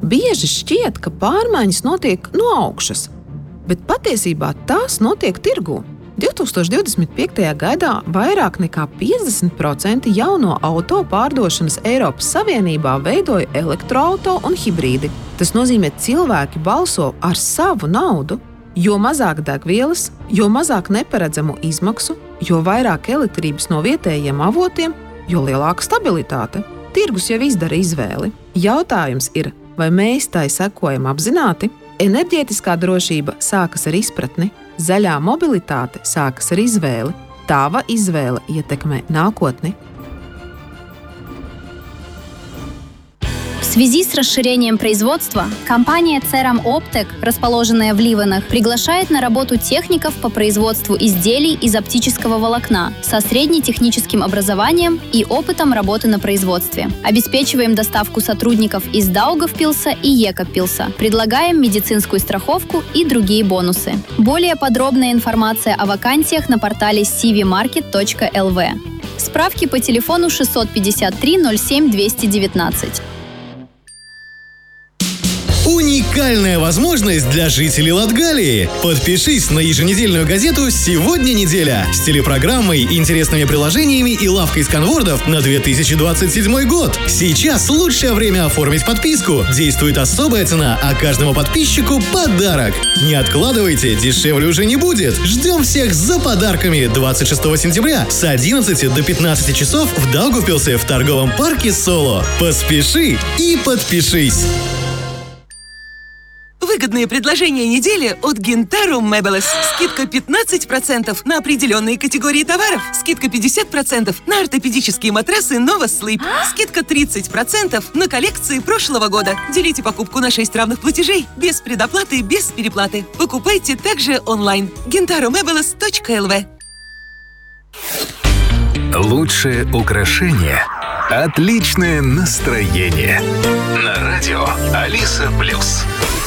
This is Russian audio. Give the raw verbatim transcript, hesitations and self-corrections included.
Bieži šķiet, ka pārmaiņas notiek no augšas, bet patiesībā tās notiek tirgū. divtūkstoš divdesmit piektajā gadā vairāk nekā piecdesmit procenti jauno auto pārdošanas Eiropas Savienībā veidoja elektroauto un hibrīdi. Tas nozīmē, ka cilvēki balso ar savu naudu. Jo mazāk degvielas, jo mazāk neparedzamu izmaksu, jo vairāk elektrības no vietējiem avotiem, jo lielāka stabilitāte. Tirgus jau izdara izvēli. Jautājums ir, vai mēs tai sekojam apzināti? Enerģētiskā drošība sākas ar izpratni, zaļā mobilitāte sākas ar izvēli. Tava izvēle ietekmē nākotni. В связи с расширением производства, компания Ceram Optek, расположенная в Ливенах, приглашает на работу техников по производству изделий из оптического волокна со среднетехническим образованием и опытом работы на производстве. Обеспечиваем доставку сотрудников из Даугавпилса и Екабпилса. Предлагаем медицинскую страховку и другие бонусы. Более подробная информация о вакансиях на портале си ви маркет точка эл ви. Справки по телефону шестьсот пятьдесят три ноль семь двести девятнадцать. Уникальная возможность для жителей Латгалии. Подпишись на еженедельную газету «Сегодня неделя» с телепрограммой, интересными приложениями и лавкой сканвордов на две тысячи двадцать седьмой год. Сейчас лучшее время оформить подписку. Действует особая цена, а каждому подписчику подарок. Не откладывайте, дешевле уже не будет. Ждем всех за подарками двадцать шестого сентября с одиннадцати до пятнадцати часов в Даугавпилсе в торговом парке Соло. Поспеши и подпишись. Выгодные предложения недели от Gintaro Meubles. Скидка пятнадцать процентов на определенные категории товаров. Скидка пятьдесят процентов на ортопедические матрасы Nova Sleep. Скидка тридцать процентов на коллекции прошлого года. Делите покупку на шесть равных платежей. Без предоплаты, без переплаты. Покупайте также онлайн. гинтаро мебелес точка эл ви. Лучшее украшение – отличное настроение. На радио Алиса Плюс.